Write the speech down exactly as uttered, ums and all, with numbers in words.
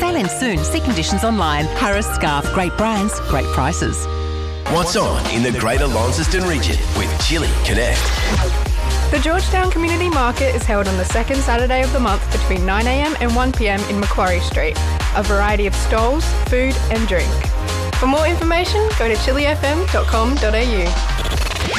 Sale ends soon. See conditions online. Harris Scarf. Great brands, great prices. What's on in the Greater Launceston region with Chili Connect? The Georgetown Community Market is held on the second Saturday of the month between nine a m and one p m in Macquarie Street. A variety of stalls, food and drink. For more information, go to chili f m dot com dot a u.